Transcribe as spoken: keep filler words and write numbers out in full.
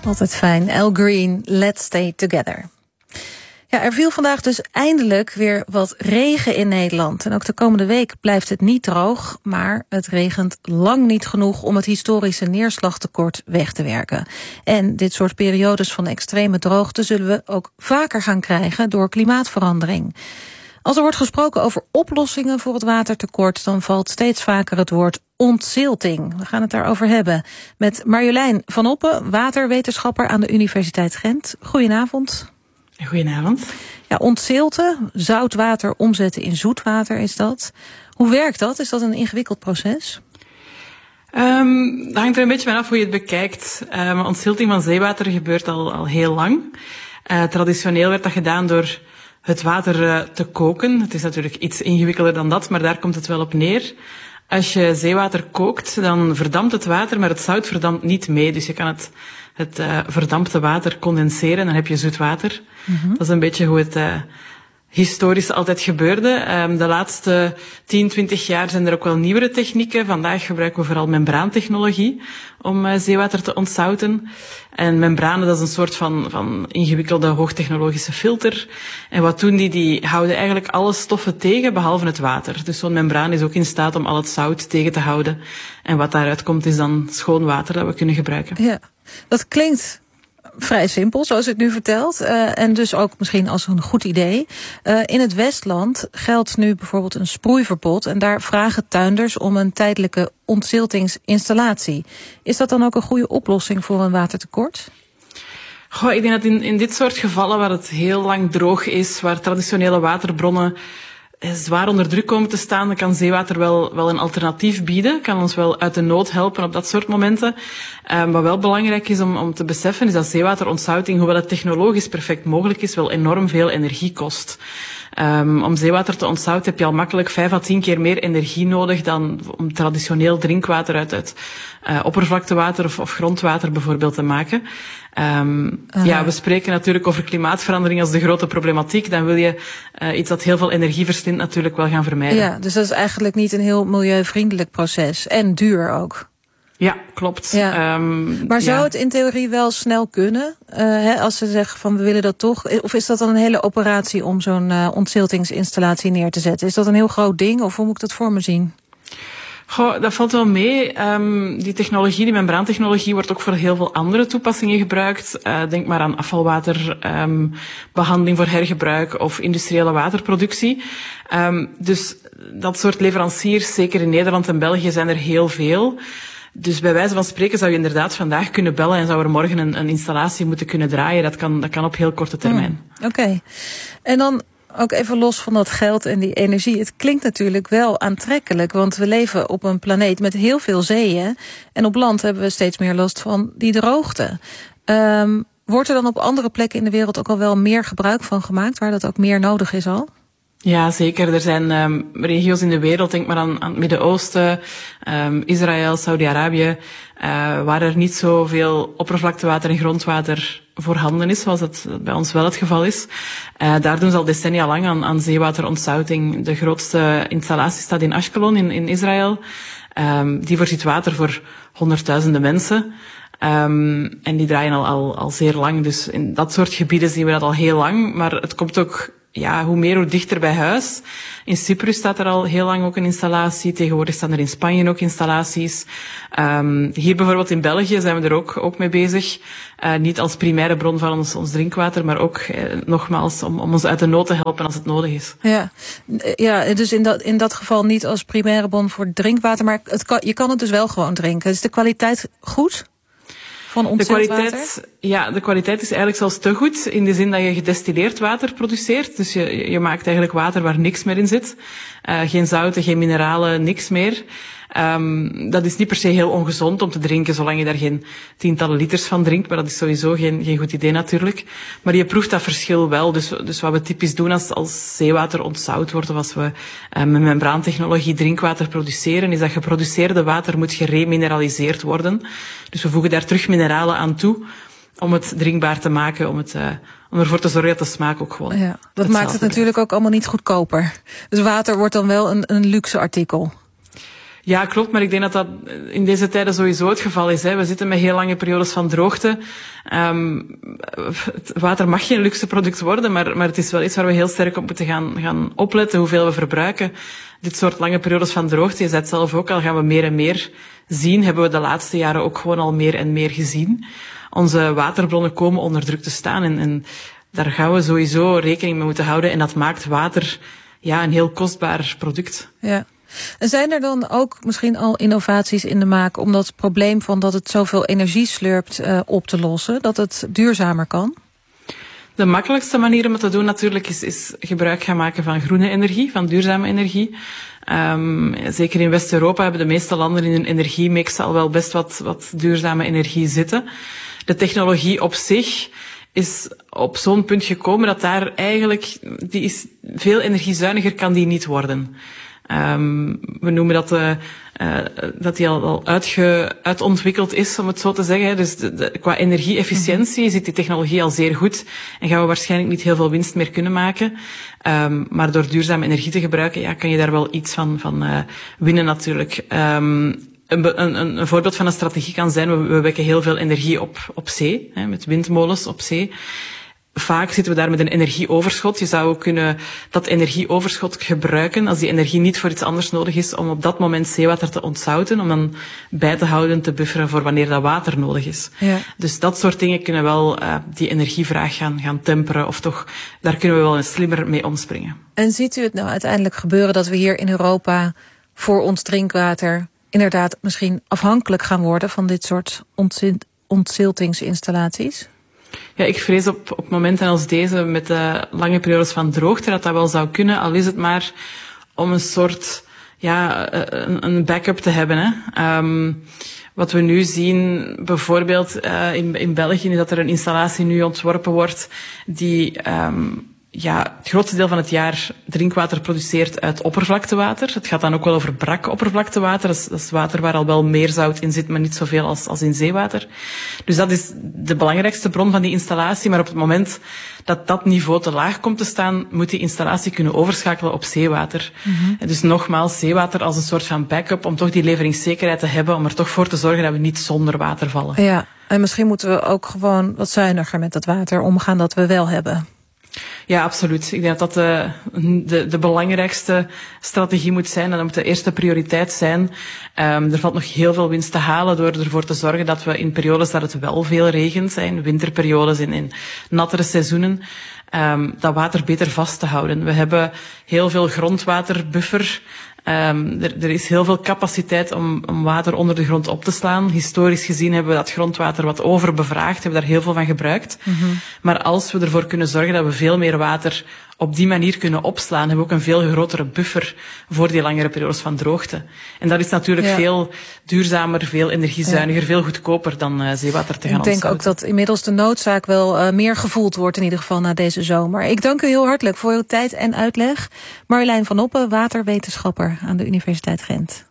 Altijd fijn. Al Green, Let's Stay Together. Ja, er viel vandaag dus eindelijk weer wat regen in Nederland. En ook de komende week blijft het niet droog, maar het regent lang niet genoeg om het historische neerslagtekort weg te werken. En dit soort periodes van extreme droogte zullen we ook vaker gaan krijgen door klimaatverandering. Als er wordt gesproken over oplossingen voor het watertekort, dan valt steeds vaker het woord ontzilting. We gaan het daarover hebben met Marjolein van Oppen, waterwetenschapper aan de Universiteit Gent. Goedenavond. Goedenavond. Ja, ontzilten, zoutwater omzetten in zoetwater is dat. Hoe werkt dat? Is dat een ingewikkeld proces? Um, dat hangt er een beetje van af hoe je het bekijkt. Um, ontzilting van zeewater gebeurt al, al heel lang. Uh, traditioneel werd dat gedaan door het water uh, te koken. Het is natuurlijk iets ingewikkelder dan dat, maar daar komt het wel op neer. Als je zeewater kookt, dan verdampt het water, maar het zout verdampt niet mee. Dus je kan het, het uh, verdampte water condenseren en dan heb je zoet water. Mm-hmm. Dat is een beetje hoe het uh, historisch altijd gebeurde. Um, de laatste tien, twintig jaar zijn er ook wel nieuwere technieken. Vandaag gebruiken we vooral membraantechnologie om uh, zeewater te ontzouten. En membranen, dat is een soort van, van ingewikkelde hoogtechnologische filter. En wat doen die? Die houden eigenlijk alle stoffen tegen, behalve het water. Dus zo'n membraan is ook in staat om al het zout tegen te houden. En wat daaruit komt is dan schoon water dat we kunnen gebruiken. Ja, dat klinkt vrij simpel, zoals het nu vertelt. Uh, en dus ook misschien als een goed idee. Uh, in het Westland geldt nu bijvoorbeeld een sproeiverbod. En daar vragen tuinders om een tijdelijke ontziltingsinstallatie. Is dat dan ook een goede oplossing voor een watertekort? Goh, ik denk dat in, in dit soort gevallen waar het heel lang droog is, waar traditionele waterbronnen zwaar onder druk komen te staan, dan kan zeewater wel, wel een alternatief bieden. Kan ons wel uit de nood helpen op dat soort momenten. Um, wat wel belangrijk is om, om te beseffen, is dat zeewaterontzouting, hoewel het technologisch perfect mogelijk is, wel enorm veel energie kost. Um, om zeewater te ontzouten heb je al makkelijk vijf à tien keer meer energie nodig dan om traditioneel drinkwater uit, uit uh, oppervlaktewater of, of grondwater bijvoorbeeld te maken. Um, uh-huh. Ja, we spreken natuurlijk over klimaatverandering als de grote problematiek. Dan wil je uh, iets dat heel veel energie verslindt natuurlijk wel gaan vermijden. Ja, dus dat is eigenlijk niet een heel milieuvriendelijk proces. En duur ook. Ja, klopt. Ja. Um, maar zou ja. het in theorie wel snel kunnen? Uh, hè, als ze zeggen van we willen dat toch. Of is dat dan een hele operatie om zo'n uh, ontziltingsinstallatie neer te zetten? Is dat een heel groot ding of hoe moet ik dat voor me zien? Goh, dat valt wel mee. Um, die technologie, die membraantechnologie, wordt ook voor heel veel andere toepassingen gebruikt. Uh, denk maar aan afvalwater, um, behandeling voor hergebruik of industriële waterproductie. Um, dus dat soort leveranciers, zeker in Nederland en België, zijn er heel veel. Dus bij wijze van spreken zou je inderdaad vandaag kunnen bellen en zou er morgen een, een installatie moeten kunnen draaien. Dat kan, dat kan op heel korte termijn. Hmm, Oké. Okay. En dan ook even los van dat geld en die energie. Het klinkt natuurlijk wel aantrekkelijk, want we leven op een planeet met heel veel zeeën. En op land hebben we steeds meer last van die droogte. Um, wordt er dan op andere plekken in de wereld ook al wel meer gebruik van gemaakt, waar dat ook meer nodig is al? Ja, zeker. Er zijn um, regio's in de wereld, denk maar aan, aan het Midden-Oosten, um, Israël, Saudi-Arabië, uh, waar er niet zoveel oppervlaktewater en grondwater voorhanden is, zoals dat bij ons wel het geval is. Uh, daar doen ze al decennia lang aan, aan zeewaterontzouting. De grootste installatie staat in Ashkelon in, in Israël. Um, die voorziet water voor honderdduizenden mensen. Um, en die draaien al, al, al zeer lang. Dus in dat soort gebieden zien we dat al heel lang. Maar het komt ook, ja, hoe meer, hoe dichter bij huis. In Cyprus staat er al heel lang ook een installatie. Tegenwoordig staan er in Spanje ook installaties. Um, hier bijvoorbeeld in België zijn we er ook, ook mee bezig. Uh, niet als primaire bron van ons, ons drinkwater, maar ook eh, nogmaals om, om ons uit de nood te helpen als het nodig is. Ja, ja, dus in dat, in dat geval niet als primaire bron voor drinkwater, maar het kan, je kan het dus wel gewoon drinken. Is de kwaliteit goed? De kwaliteit, ja, de kwaliteit is eigenlijk zelfs te goed, in de zin dat je gedestilleerd water produceert. Dus je, je maakt eigenlijk water waar niks meer in zit. Uh, geen zouten, geen mineralen, niks meer. Um, dat is niet per se heel ongezond om te drinken, zolang je daar geen tientallen liters van drinkt. Maar dat is sowieso geen, geen goed idee natuurlijk. Maar je proeft dat verschil wel. Dus, dus wat we typisch doen als, als zeewater ontzout wordt, of als we uh, met membraantechnologie drinkwater produceren, is dat geproduceerde water moet geremineraliseerd worden. Dus we voegen daar terug mineralen aan toe om het drinkbaar te maken, om het, uh, om ervoor te zorgen dat de smaak ook gewoon. Ja, dat maakt het natuurlijk ook allemaal niet goedkoper. Dus water wordt dan wel een, een luxe artikel. Ja, klopt, maar ik denk dat dat in deze tijden sowieso het geval is. Hè. We zitten met heel lange periodes van droogte. Um, het water mag geen luxe product worden, maar, maar het is wel iets waar we heel sterk op moeten gaan, gaan opletten, hoeveel we verbruiken. Dit soort lange periodes van droogte, je zei het zelf ook al, gaan we meer en meer zien. Hebben we de laatste jaren ook gewoon al meer en meer gezien. Onze waterbronnen komen onder druk te staan en, en daar gaan we sowieso rekening mee moeten houden. En dat maakt water ja, een heel kostbaar product. Ja. En zijn er dan ook misschien al innovaties in de maak om dat probleem van dat het zoveel energie slurpt uh, op te lossen, dat het duurzamer kan? De makkelijkste manier om het te doen natuurlijk is, is gebruik gaan maken van groene energie, van duurzame energie. Um, zeker in West-Europa hebben de meeste landen in hun energiemix al wel best wat, wat duurzame energie zitten. De technologie op zich is op zo'n punt gekomen dat daar eigenlijk, die is veel energiezuiniger kan die niet worden. Um, we noemen dat, uh, uh, dat die al, al uitge, uitontwikkeld is, om het zo te zeggen. Dus de, de, qua energie-efficiëntie mm-hmm. zit die technologie al zeer goed en gaan we waarschijnlijk niet heel veel winst meer kunnen maken. Um, maar door duurzame energie te gebruiken, ja, kan je daar wel iets van, van uh, winnen natuurlijk. Um, Een, een, een voorbeeld van een strategie kan zijn, we, we wekken heel veel energie op, op zee, hè, met windmolens op zee. Vaak zitten we daar met een energieoverschot. Je zou ook kunnen dat energieoverschot gebruiken als die energie niet voor iets anders nodig is, om op dat moment zeewater te ontzouten, om dan bij te houden, te bufferen voor wanneer dat water nodig is. Ja. Dus dat soort dingen kunnen wel uh, die energievraag gaan, gaan temperen, of toch, daar kunnen we wel eens slimmer mee omspringen. En ziet u het nou uiteindelijk gebeuren dat we hier in Europa voor ons drinkwater inderdaad misschien afhankelijk gaan worden van dit soort ontziltingsinstallaties? Ja, ik vrees op, op momenten als deze, met de lange periodes van droogte, dat dat wel zou kunnen, al is het maar om een soort, ja, een, een backup te hebben, hè. Um, wat we nu zien, bijvoorbeeld uh, in, in België, is dat er een installatie nu ontworpen wordt die um, ja, het grootste deel van het jaar drinkwater produceert uit oppervlaktewater. Het gaat dan ook wel over brak oppervlaktewater. Dat is, dat is water waar al wel meer zout in zit, maar niet zoveel als, als in zeewater. Dus dat is de belangrijkste bron van die installatie. Maar op het moment dat dat niveau te laag komt te staan, moet die installatie kunnen overschakelen op zeewater. Mm-hmm. En dus nogmaals, zeewater als een soort van backup om toch die leveringszekerheid te hebben, om er toch voor te zorgen dat we niet zonder water vallen. Ja, en misschien moeten we ook gewoon wat zuiniger met dat water omgaan dat we wel hebben. Ja, absoluut. Ik denk dat dat de, de, de belangrijkste strategie moet zijn. En dat moet de eerste prioriteit zijn. Um, er valt nog heel veel winst te halen door ervoor te zorgen dat we in periodes dat het wel veel regent, in winterperiodes, in, in nattere seizoenen, um, dat water beter vast te houden. We hebben heel veel grondwaterbuffer. Um, er, er is heel veel capaciteit om, om water onder de grond op te slaan. Historisch gezien hebben we dat grondwater wat overbevraagd, hebben daar heel veel van gebruikt. Mm-hmm. Maar als we ervoor kunnen zorgen dat we veel meer water op die manier kunnen opslaan, hebben we ook een veel grotere buffer voor die langere periodes van droogte. En dat is natuurlijk ja. veel duurzamer, veel energiezuiniger, ja. veel goedkoper dan uh, zeewater te gaan ontsluiten. Ik denk ook dat inmiddels de noodzaak wel uh, meer gevoeld wordt, in ieder geval na deze zomer. Ik dank u heel hartelijk voor uw tijd en uitleg. Marjolein van Oppen, waterwetenschapper aan de Universiteit Gent.